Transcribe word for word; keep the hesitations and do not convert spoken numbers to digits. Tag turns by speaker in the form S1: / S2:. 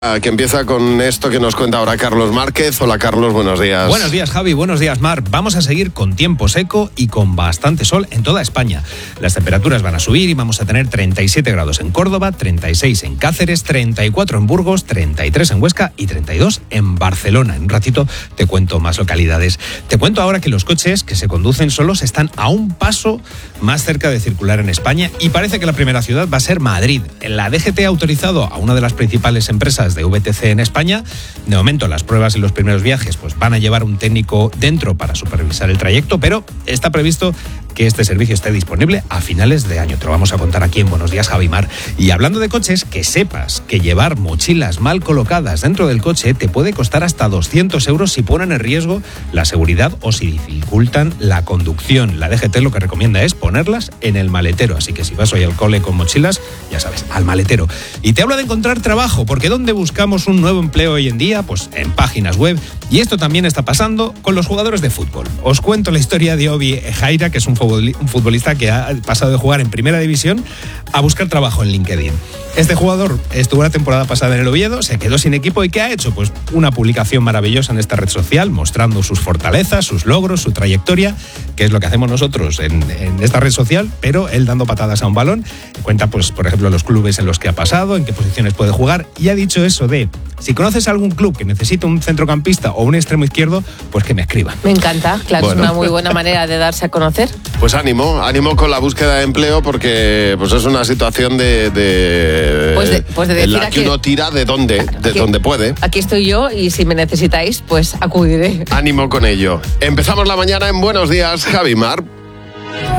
S1: Que empieza con esto que nos cuenta ahora Carlos Márquez. Hola Carlos, buenos días.
S2: Buenos días Javi, buenos días Mar. Vamos a seguir con tiempo seco y con bastante sol en toda España. Las temperaturas van a subir y vamos a tener treinta y siete grados en Córdoba, treinta y seis en Cáceres, treinta y cuatro en Burgos, treinta y tres en Huesca y treinta y dos en Barcelona. En un ratito te cuento más localidades. Te cuento ahora que los coches que se conducen solos están a un paso más cerca de circular en España y parece que la primera ciudad va a ser Madrid. La D G T ha autorizado a una de las principales empresas de V T C en España. De momento las pruebas y los primeros viajes pues van a llevar un técnico dentro para supervisar el trayecto, pero está previsto que este servicio esté disponible a finales de año. Te lo vamos a contar aquí en Buenos Días, Javi Mar. Y hablando de coches, que sepas que llevar mochilas mal colocadas dentro del coche te puede costar hasta doscientos euros si ponen en riesgo la seguridad o si dificultan la conducción. La D G T lo que recomienda es ponerlas en el maletero, así que si vas hoy al cole con mochilas, ya sabes, al maletero. Y te hablo de encontrar trabajo, porque ¿dónde buscamos un nuevo empleo hoy en día? Pues en páginas web. Y esto también está pasando con los jugadores de fútbol. Os cuento la historia de Obi Ejaira, que es un futbolista que ha pasado de jugar en primera división a buscar trabajo en LinkedIn. Este jugador estuvo la temporada pasada en el Oviedo, se quedó sin equipo y ¿qué ha hecho? Pues una publicación maravillosa en esta red social mostrando sus fortalezas, sus logros, su trayectoria, que es lo que hacemos nosotros en, en esta red social, pero él dando patadas a un balón. Cuenta, pues, por ejemplo, los clubes en los que ha pasado, en qué posiciones puede jugar, y ha dicho eso de: si conoces algún club que necesita un centrocampista o un extremo izquierdo, pues que me escriban.
S3: Me encanta, claro, bueno. Es una muy buena manera de darse a conocer.
S1: Pues ánimo, ánimo con la búsqueda de empleo, porque pues es una situación de, de,
S3: pues de, pues de decir
S1: en la que
S3: aquí,
S1: uno tira de donde, claro, de
S3: aquí,
S1: donde puede.
S3: Aquí estoy yo y si me necesitáis, pues acudiré.
S1: Ánimo con ello. Empezamos la mañana en Buenos Días, Javi Mar.